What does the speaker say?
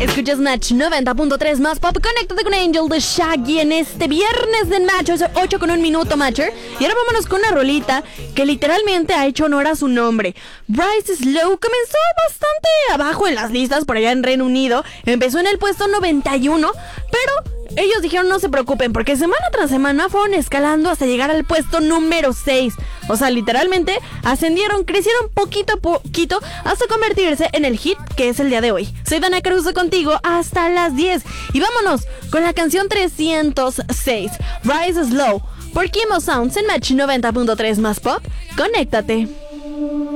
Escuchas Match 90.3 más pop. Conéctate con Angel de Shaggy en este viernes de Match. 8 con 1 minuto, Matcher. Y ahora vámonos con una rolita que literalmente ha hecho honor a su nombre. Bryce Slow comenzó bastante abajo en las listas por allá en Reino Unido. Empezó en el puesto 91, pero ellos dijeron no se preocupen porque semana tras semana fueron escalando hasta llegar al puesto número 6. O sea, literalmente ascendieron, crecieron poquito a poquito hasta convertirse en el hit que es el día de hoy. Soy Dana Caruso contigo hasta las 10 y vámonos con la canción 306, Rise Slow, por Kimo Sounds en Match 90.3 más pop. Conéctate.